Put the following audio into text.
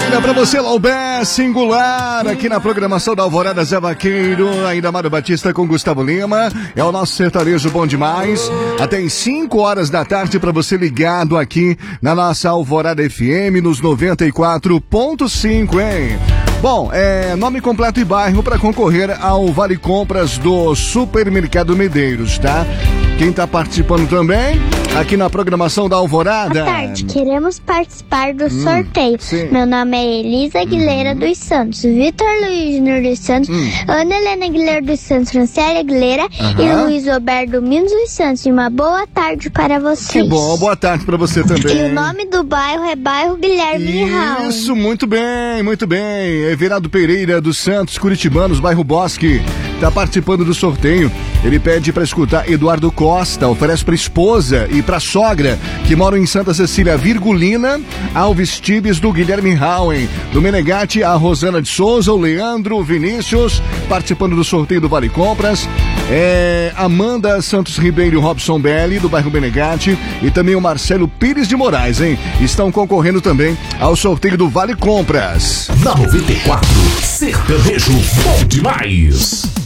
Ainda pra você, Laubé Singular, aqui na programação da Alvorada Zé Vaqueiro, ainda Mário Batista com Gustavo Lima, é o nosso sertanejo bom demais, até às 5 horas da tarde pra você ligado aqui na nossa Alvorada FM nos 94.5, hein? Bom, nome completo e bairro para concorrer ao Vale Compras do Supermercado Medeiros, tá? Quem tá participando também, aqui na programação da Alvorada. Boa tarde, queremos participar do sorteio. Sim. Meu nome é Elisa Aguilera dos Santos, Vitor Luiz Júnior dos Santos, Ana Helena Aguilera dos Santos, Franciele Aguilera e Luiz Roberto Minos dos Santos. E uma boa tarde para vocês. Que bom, boa tarde para você também. E o nome do bairro é bairro Guilherme Raul. Isso, muito bem, muito bem. Everaldo Pereira dos Santos, Curitibanos, bairro Bosque, tá participando do sorteio. Ele pede para escutar Eduardo Costa, oferece para esposa e para sogra que moram em Santa Cecília, Virgulina, Alves Tibes do Guilherme Rauen, do Menegatti, a Rosana de Souza, o Leandro Vinícius, participando do sorteio do Vale Compras, Amanda Santos Ribeiro e Robson Belli, do bairro Menegatti, e também o Marcelo Pires de Moraes, hein? Estão concorrendo também ao sorteio do Vale Compras. Na 94, sertanejo bom demais.